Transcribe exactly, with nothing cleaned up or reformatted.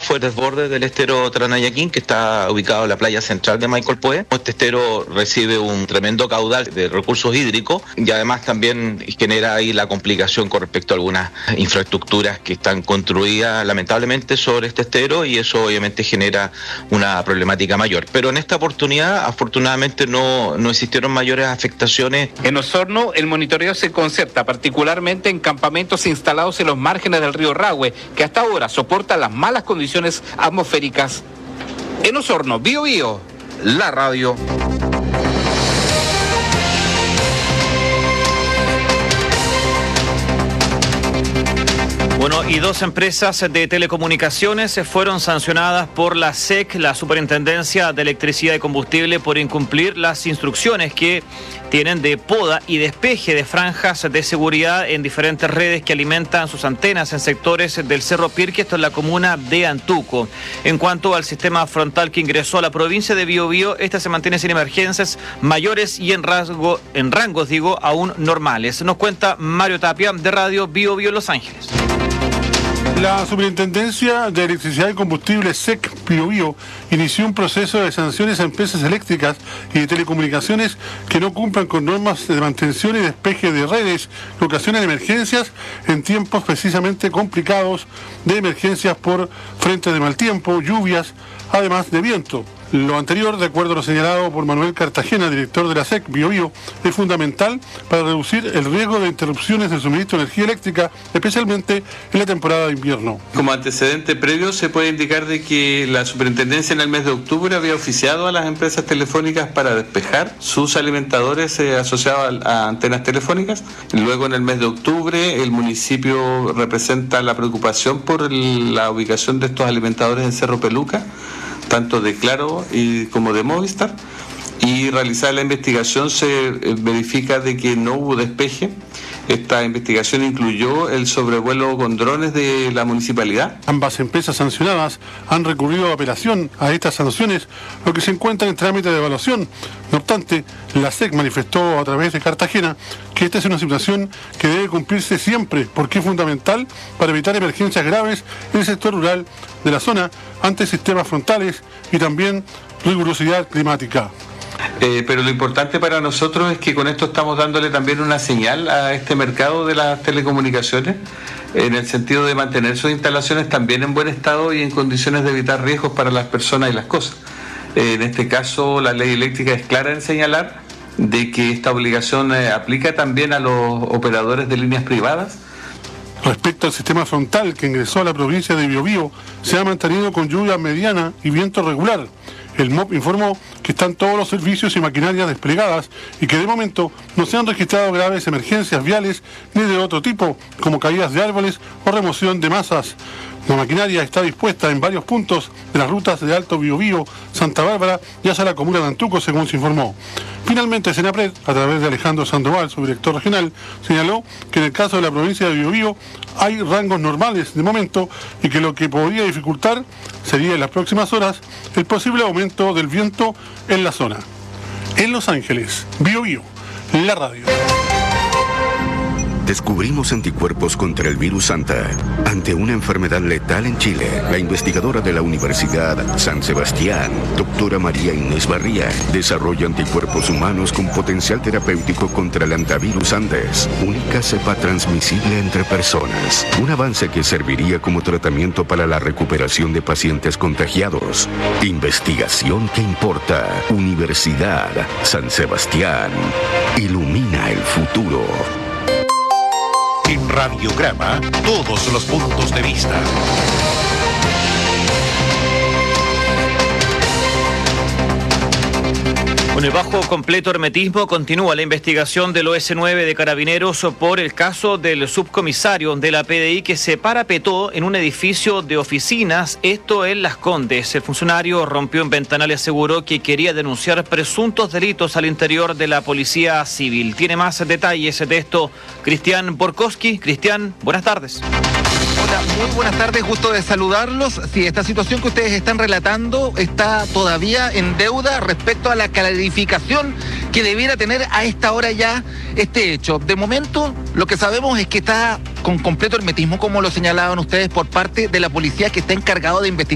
fue el desborde del estero Tranayaquín, que está ubicado en la playa central de Maiquel Pué. Este estero recibe un tremendo caudal de recursos hídricos y además también genera ahí la complicación con respecto a algunas infraestructuras que están construidas lamentablemente sobre este estero, y eso obviamente genera una problemática mayor. Pero en esta oportunidad afortunadamente no, no existieron mayores afectaciones. En Osorno el monitoreo se concerta particularmente en campamentos instalados en los márgenes del río Rahue, que hasta ahora soportan las malas condiciones atmosféricas. En Osorno, Bío Bío, la radio. Bueno, y dos empresas de telecomunicaciones fueron sancionadas por la S E C, la Superintendencia de Electricidad y Combustible, por incumplir las instrucciones que tienen de poda y despeje de franjas de seguridad en diferentes redes que alimentan sus antenas en sectores del Cerro Pirque, esto en la comuna de Antuco. En cuanto al sistema frontal que ingresó a la provincia de Bío Bío, este se mantiene sin emergencias mayores y en rasgo, en rangos, digo, aún normales. Nos cuenta Mario Tapia de Radio Bío Bío Los Ángeles. La Superintendencia de Electricidad y Combustible S E C Bío Bío inició un proceso de sanciones a empresas eléctricas y de telecomunicaciones que no cumplan con normas de mantención y despeje de redes que ocasionan emergencias en tiempos precisamente complicados de emergencias por frentes de mal tiempo, lluvias, además de viento. Lo anterior, de acuerdo a lo señalado por Manuel Cartagena, director de la S E C Bío Bío, es fundamental para reducir el riesgo de interrupciones del suministro de energía eléctrica, especialmente en la temporada de invierno. Como antecedente previo, se puede indicar de que la superintendencia en el mes de octubre había oficiado a las empresas telefónicas para despejar sus alimentadores eh, asociados a, a antenas telefónicas. Luego, en el mes de octubre, el municipio representa la preocupación por el, la ubicación de estos alimentadores en Cerro Peluca, tanto de Claro y como de Movistar, y realizada la investigación se verifica de que no hubo despeje. Esta investigación incluyó el sobrevuelo con drones de la municipalidad. Ambas empresas sancionadas han recurrido a apelación a estas sanciones, lo que se encuentra en trámite de evaluación. No obstante, la S E C manifestó a través de Cartagena que esta es una situación que debe cumplirse siempre, porque es fundamental para evitar emergencias graves en el sector rural de la zona ante sistemas frontales y también rigurosidad climática. Eh, pero lo importante para nosotros es que con esto estamos dándole también una señal a este mercado de las telecomunicaciones, en el sentido de mantener sus instalaciones también en buen estado y en condiciones de evitar riesgos para las personas y las cosas. Eh, en este caso, la ley eléctrica es clara en señalar de que esta obligación eh, aplica también a los operadores de líneas privadas. Respecto al sistema frontal que ingresó a la provincia de Bío Bío, se ha mantenido con lluvia mediana y viento regular. El M O P informó que están todos los servicios y maquinarias desplegadas y que de momento no se han registrado graves emergencias viales ni de otro tipo, como caídas de árboles o remoción de masas. La maquinaria está dispuesta en varios puntos de las rutas de Alto Bío Bío, Santa Bárbara y hacia la comuna de Antuco, según se informó. Finalmente, Senapred, a través de Alejandro Sandoval, su director regional, señaló que en el caso de la provincia de Bío Bío hay rangos normales de momento y que lo que podría dificultar sería en las próximas horas el posible aumento del viento en la zona. En Los Ángeles, Bío Bío, la radio. Descubrimos anticuerpos contra el virus Anta. Ante una enfermedad letal en Chile, la investigadora de la Universidad San Sebastián, doctora María Inés Barría, desarrolla anticuerpos humanos con potencial terapéutico contra el antivirus Andes, única cepa transmisible entre personas. Un avance que serviría como tratamiento para la recuperación de pacientes contagiados. Investigación que importa. Universidad San Sebastián. Ilumina el futuro. En Radiograma, todos los puntos de vista. Con el bajo completo hermetismo continúa la investigación del O S nueve de Carabineros por el caso del subcomisario de la P D I que se parapetó en un edificio de oficinas, esto en Las Condes. El funcionario rompió un ventanal y aseguró que quería denunciar presuntos delitos al interior de la Policía Civil. Tiene más detalles de esto Cristian Borkowski. Cristian, buenas tardes. Hola, muy buenas tardes, gusto de saludarlos. Sí, esta situación que ustedes están relatando está todavía en deuda respecto a la clarificación que debiera tener a esta hora ya este hecho. De momento, lo que sabemos es que está con completo hermetismo, como lo señalaban ustedes, por parte de la policía que está encargado de investigar